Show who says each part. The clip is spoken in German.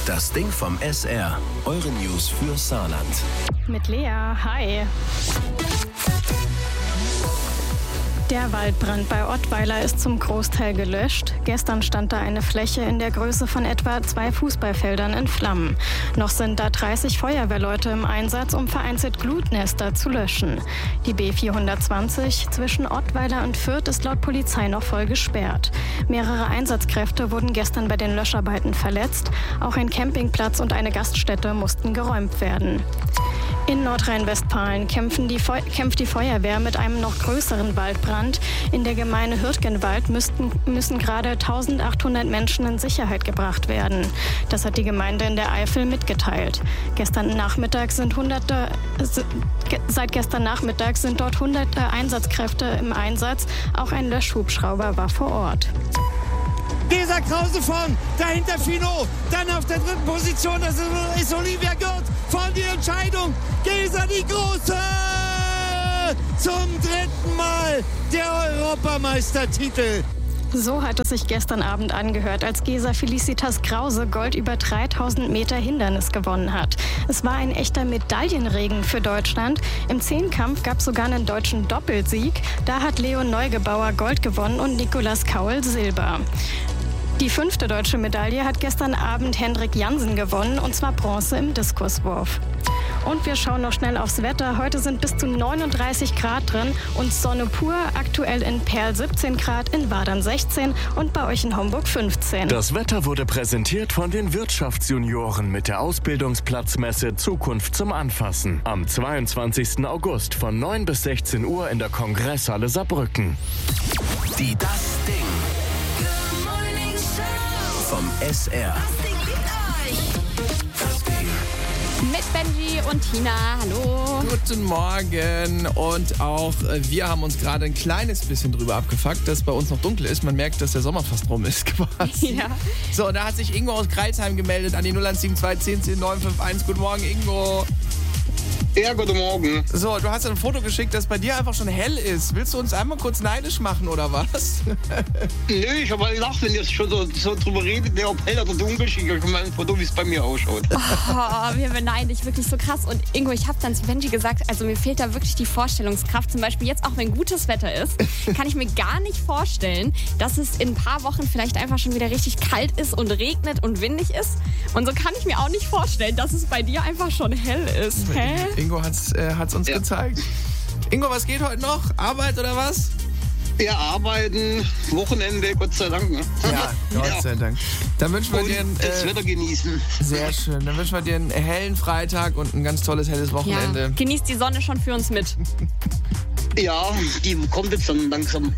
Speaker 1: Das Ding vom SR. Eure News für Saarland.
Speaker 2: Mit Lea, hi. Der Waldbrand bei Ottweiler ist zum Großteil gelöscht. Gestern stand da eine Fläche in der Größe von etwa 2 Fußballfeldern in Flammen. Noch sind da 30 Feuerwehrleute im Einsatz, um vereinzelt Glutnester zu löschen. Die B420 zwischen Ottweiler und Fürth ist laut Polizei noch voll gesperrt. Mehrere Einsatzkräfte wurden gestern bei den Löscharbeiten verletzt. Auch ein Campingplatz und eine Gaststätte mussten geräumt werden. In Nordrhein-Westfalen kämpft die Feuerwehr mit einem noch größeren Waldbrand. In der Gemeinde Hürtgenwald müssen gerade 1800 Menschen in Sicherheit gebracht werden. Das hat die Gemeinde in der Eifel mitgeteilt. Seit gestern Nachmittag sind dort hunderte Einsatzkräfte im Einsatz. Auch ein Löschhubschrauber war vor Ort.
Speaker 3: Gesa Krause vorn, dahinter Finot, dann auf der dritten Position, das ist Olivia Gürt, vorn die Entscheidung, Gesa die Große, zum 3. Mal der Europameistertitel.
Speaker 2: So hat es sich gestern Abend angehört, als Gesa Felicitas Krause Gold über 3000 Meter Hindernis gewonnen hat. Es war ein echter Medaillenregen für Deutschland. Im Zehnkampf gab es sogar einen deutschen Doppelsieg. Da hat Leon Neugebauer Gold gewonnen und Nicolas Kaul Silber. Die 5. deutsche Medaille hat gestern Abend Hendrik Jansen gewonnen, und zwar Bronze im Diskuswurf. Und wir schauen noch schnell aufs Wetter. Heute sind bis zu 39 Grad drin und Sonne pur. Aktuell in Perl 17 Grad, in Wadern 16 und bei euch in Homburg 15.
Speaker 4: Das Wetter wurde präsentiert von den Wirtschaftsjunioren mit der Ausbildungsplatzmesse Zukunft zum Anfassen. Am 22. August von 9 bis 16 Uhr in der Kongresshalle Saarbrücken.
Speaker 1: Die Das Ding vom SR.
Speaker 5: Mit Benji und Tina, hallo.
Speaker 6: Guten Morgen. Und auch wir haben uns gerade ein kleines bisschen drüber abgefuckt, dass bei uns noch dunkel ist. Man merkt, dass der Sommer fast rum ist quasi.
Speaker 5: Ja.
Speaker 6: So, da hat sich Ingo aus Kreilsheim gemeldet an die 0172 10 10 951. Guten Morgen, Ingo.
Speaker 7: Ja, guten Morgen.
Speaker 6: So, du hast ein Foto geschickt, das bei dir einfach schon hell ist. Willst du uns einmal kurz neidisch machen, oder was?
Speaker 7: Nö, ich habe gedacht, wenn ihr schon so drüber redet, ob hell oder dunkel, schicke ich mal ein Foto, wie es bei mir ausschaut.
Speaker 5: Oh, wir beneiden dich wirklich so krass. Und Ingo, ich habe dann zu Benji gesagt, also mir fehlt da wirklich die Vorstellungskraft. Zum Beispiel jetzt, auch wenn gutes Wetter ist, kann ich mir gar nicht vorstellen, dass es in ein paar Wochen vielleicht einfach schon wieder richtig kalt ist und regnet und windig ist. Und so kann ich mir auch nicht vorstellen, dass es bei dir einfach schon hell ist. Hä?
Speaker 6: Ingo hat's uns gezeigt. Ingo, was geht heute noch? Arbeit oder was?
Speaker 7: Ja, arbeiten, Wochenende, Gott sei Dank. Ne?
Speaker 6: Ja, Gott sei Dank. Dann wünschen wir dir
Speaker 7: das Wetter genießen.
Speaker 6: Sehr schön. Dann wünschen wir dir einen hellen Freitag und ein ganz tolles, helles Wochenende.
Speaker 5: Ja, genießt die Sonne schon für uns mit.
Speaker 7: Ja, die kommt jetzt dann langsam.